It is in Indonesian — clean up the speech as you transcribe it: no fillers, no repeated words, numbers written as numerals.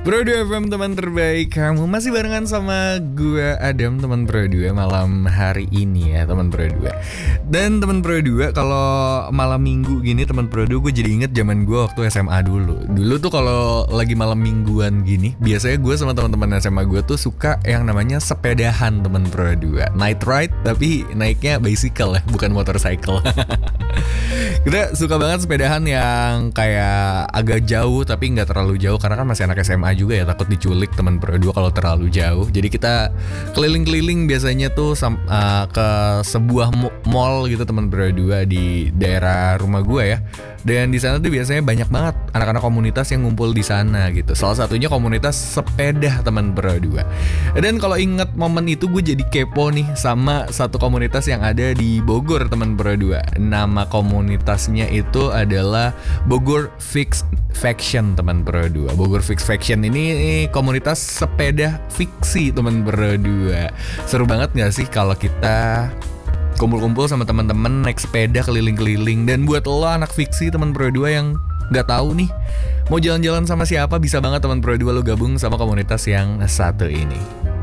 Bro 2 FM teman terbaik kamu. Masih barengan sama gue Adam, teman Bro 2 malam hari ini ya teman Bro 2. Dan teman Bro 2, kalau malam minggu gini teman Bro 2, gue jadi inget zaman gue waktu SMA dulu. Dulu tuh kalau lagi malam mingguan gini, biasanya gue sama teman-teman SMA gue tuh suka yang namanya sepedahan teman Bro 2. Night ride tapi naiknya bicycle ya, bukan motorcycle. Kita suka banget sepedahan yang kayak agak jauh tapi nggak terlalu jauh, karena kan masih anak SMA juga ya, takut diculik teman berdua kalau terlalu jauh. Jadi kita keliling-keliling biasanya tuh ke sebuah mall gitu teman berdua di daerah rumah gue ya. Dan di sana tuh biasanya banyak banget anak-anak komunitas yang ngumpul di sana gitu. Salah satunya komunitas sepeda teman berdua. Dan kalau inget momen itu gue jadi kepo nih sama satu komunitas yang ada di Bogor teman berdua. Nama komunitasnya itu adalah Bogor Fix Faction teman berdua. Bogor Fix Faction ini komunitas sepeda fiksi teman berdua. Seru banget gak sih kalau kita kumpul-kumpul sama teman-teman naik sepeda keliling-keliling. Dan buat lo anak fiksi teman berdua yang nggak tahu nih mau jalan-jalan sama siapa, bisa banget teman berdua lo gabung sama komunitas yang satu ini.